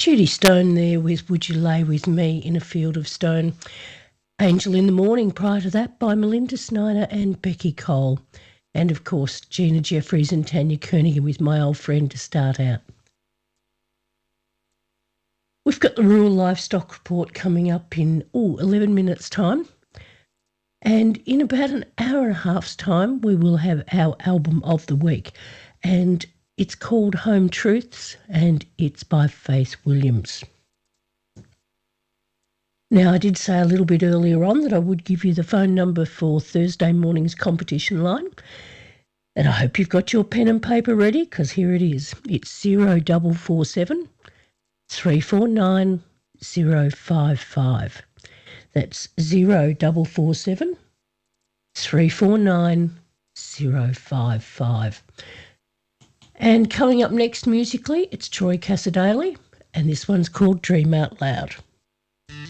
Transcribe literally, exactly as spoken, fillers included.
Judy Stone there with Would You Lay With Me in a Field of Stone. Angel in the Morning prior to that by Melinda Snyder and Becky Cole. And, of course, Gina Jeffries and Tanya Koeniger with My Old Friend to start out. We've got the Rural Livestock Report coming up in, oh, eleven minutes' time. And in about an hour and a half's time, we will have our album of the week. And it's called Home Truths, and it's by Faith Williams. Now, I did say a little bit earlier on that I would give you the phone number for Thursday morning's competition line. And I hope you've got your pen and paper ready, because here it is. It's zero double four seven three four nine zero five five. That's zero double four seven three four nine zero five five. And coming up next musically, it's Troy Cassadaly, and this one's called Dream Out Loud.